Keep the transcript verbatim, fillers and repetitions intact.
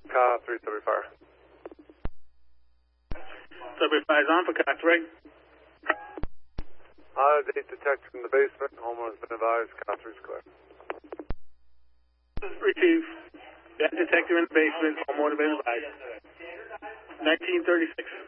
Car three, Subway Fire. Subway Fire is on for car three. Uh, date detected in the basement. Homeowner has been advised. Car three is clear. Receive. That detector in the basement. Homeowner been advised. nineteen thirty-six.